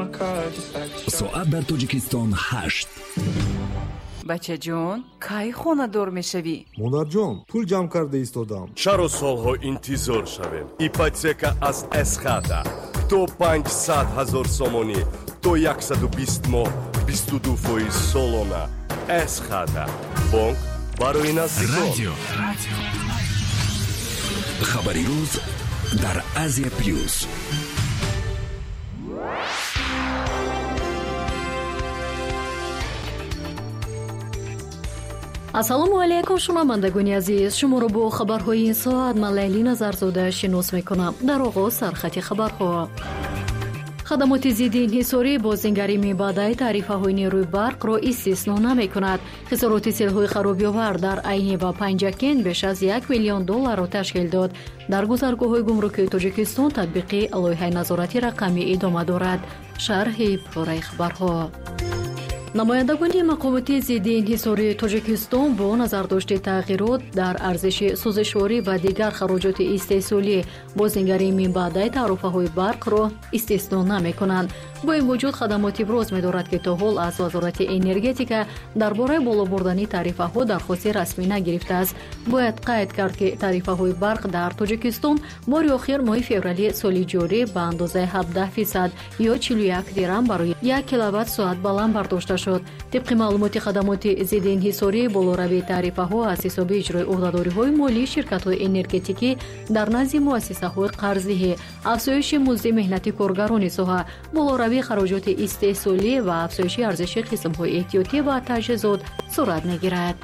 соат дар тоҷикистон 8. бача ҷон, кай хонадор мешавӣ? монарҷон, пул ҷамъ карда истодам. чаро солҳо интизор шавем? ипотека аз эсхата то 500 000 сомонӣ то 120 моҳ 22% солона. эсхата бонк барои наздикон. радио хабари рӯз дар Азия плюс. ассалому алайкум шунавандагони азиз, шуморо бо хабарҳои ин соат ман Лайли Назарзода шинос мекунам. дар оғоз сархати хабарҳо. хадамоти зидди инҳисорӣ бо зингари мебаъдаи тарифаҳои нерӯи барқро истисно намекунад. хисороти селҳои харобиовар дар Айни ва Панҷакент беш аз $1 миллион ташкил дод. дар гузаргоҳҳои гумрукии Тоҷикистон татбиқи лоиҳаи назорати рақамӣ идома дорад. шарҳи пораи хабарҳо. намояндагони мақомоти зидди инҳисории Тоҷикистон бо назардошти тағйирот дар арзиши сӯзишворӣ ва дигар хароҷоти истеҳсолӣ бо зингари минбаъдаи таърифаҳои барқро истисно намекунанд. бо ин вуҷуд хадамот иброз медорад ки то ҳол аз вазорати энергетика дар бораи боло бурдани тарифаҳо дархости расмӣ нагирифтааст. бояд қайд кард ки тарифаҳои барқ дар Тоҷикистон бори охир моҳи феврали соли ҷорӣ ба андозаи 17% ё 41 дирам барои 1 киловатт-соат баланд бардошта шуд. тибқи маълумоти хадамоти зидди инҳисорӣ, болоравии тарифаҳо аз ҳисоби иҷрои ӯҳдадориҳои молии ширкатҳои энергетикӣ дар назди муассисаҳои қарздиҳӣ, афзоиши музди меҳнати коргарони соҳа, болоравии хароҷоти истеҳсолӣ ва афзоиши арзиши қисмҳои эҳтиётӣ ва таҷҳизот сурат мегирад.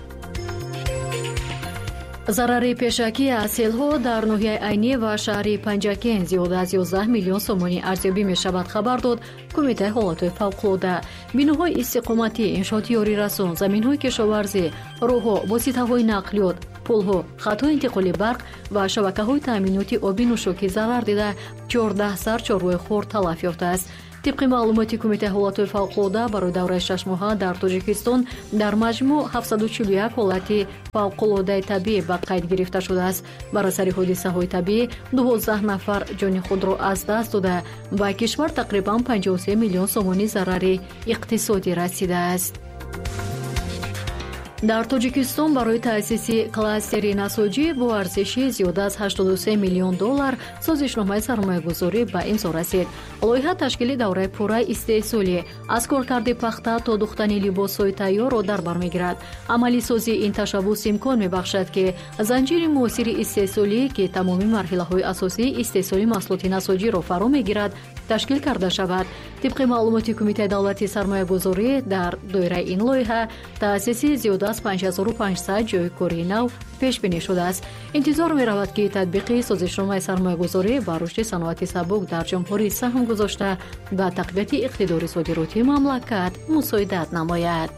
зарари пешакӣ аз селҳо дар ноҳияи Айни ва шаҳри Панҷакент зиёда аз 11 миллион сомонӣ арзёбӣ мешавад, хабар дод Кумитаи ҳолатҳои фавқулодда. биноҳои истиқоматӣ, иншооти ёрирасон, заминҳои кишоварзӣ, роҳҳо, воситаҳои нақлиёт, пулҳо, хатҳои интиқоли барқ ва шабакаҳои таъминоти оби нӯшокӣ зарар дида 14 сар чорвои хурд талаф ёфтааст. тибқи маълумоти Кумитаи ҳолатҳои фавқулодда барои давраи 6 моҳа дар Тоҷикистон дар маҷмӯъ 741 ҳолати фавқулоддаи табиӣ ба қайд гирифта шудааст. бар асари ҳодисаҳои табиӣ 12 нафар ҷони худро аз даст дода, ба кишвар тақрибан 53 миллион сомонӣ зарари иқтисодӣ расидааст. дар Тоҷикистон барои таъсиси кластери насоҷӣ бо арзиши зиёда аз $83 миллион созишномаи сармоягузорӣ ба имзо расид. лоиҳа ташкили давраи пурраи истеҳсолӣ аз коркарди пахта то духтани либосҳои тайёрро дар бар мегирад. амалисозии ин ташаббус имкон мебахшад ки занҷири муосири истеҳсолӣ ки тамоми марҳилаҳои асосии истеҳсоли маҳсулоти насоҷиро фаро мегирад ташкил карда шавад. тибқи маълумоти Кумитаи давлати сармоягузорӣ, дар доираи ин лоиҳа таъсиси зиёда аз 5500 ҷойи кори нав пешбинӣ шудааст. интизор меравад ки татбиқи созишномаи сармоягузорӣ ба рушди саноати сабук дар ҷумҳурӣ саҳм гузошта ба тақвияти иқтидори содиротии мамлакат мусоидат намояд.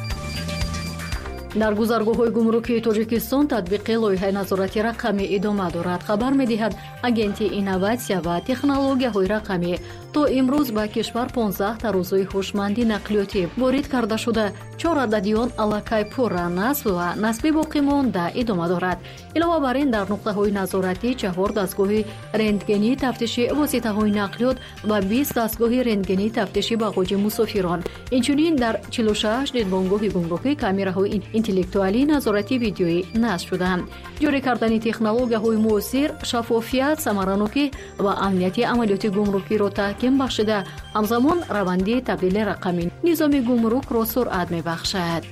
дар гузаргоҳҳои гумрукии Тоҷикистон татбиқи лоиҳаи назорати рақамӣ идома дорад. хабар медиҳад агенти инноватсия ва технологияҳои рақамӣ то имрӯз ба кишвар 15 тарозуи ҳушмандӣ нақлиётӣ ворид карда шуда, 4 ададиён аллакай пурра насб ва насби боқимонда идома дорад. илова бар ин дар нуқтаҳои назоратӣ 4 дастгоҳи рентгении тафтиши воситаҳои нақлиёт ва 20 дастгоҳи рентгении тафтиши бағоҷи мусофирон, инчунин дар 46 дидбонгоҳи гумрукӣ камераҳои интеллектуалии назорати видеоӣ насб шуданд. ҷорӣ кардани технологияҳои муосир, шаффофият, самаранокӣ ва амнияти амалиёти гумрукиро таҳким бахшида, ҳамзамон раванди табдили рақами низоми гумрукро суръат мебахшад.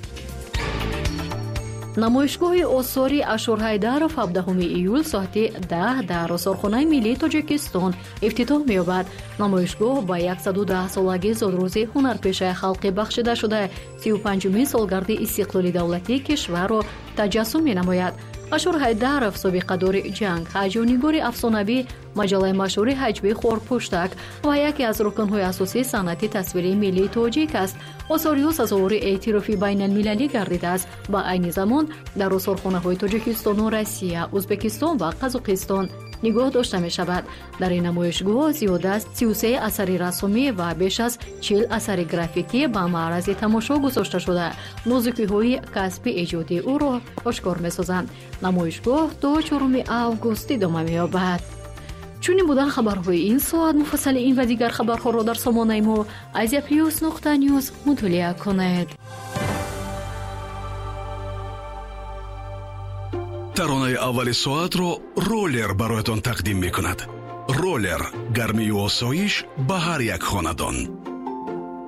намоишгоҳи осори Ашур Ҳайдаров 17 июл соати 10 дар осорхонаи миллии Тоҷикистон ифтитоҳ меёбад. намоишгоҳ ба 110-солаги зодрӯзи ҳунарпешаи халқӣ бахшида шуда 35-умин солгарди истиқлоли давлатии кишварро таҷассум менамояд. Ашур Ҳайдаров собиқадори ҷанг, ҳаҷонигори афсонавӣ, маҷалаи машҳури ҳаҷви Хорпуштак ва яке аз рукнҳои асосии санъати тасвирии миллии тоҷик аст. осори ӯ сазовори эътирофи байналмилалӣ гардидааст. ба айни замон дар осорхонаҳои Тоҷикистону Россия, Ӯзбекистон ва Қазоқистон нигоҳ дошта мешавад. дар ин намоишгоҳ зиёда аз 33 асари расомӣ ва беш аз 40 асари графикӣ ба маърази тамошо гузошта шуда, нозукиҳои касби эҷоди ӯро ошкор месозанд. намоишгоҳ то 4 август идома меёбад. چون بودن خبرهای این ساعت، مفصل این و دیگر خبرها را در سامانه ما aziaplius.news مطالعه کنید. таронаи аввали соатро роллер бароятон тақдим мекунад. роллер гармию осоиш ба ҳар як хонадон.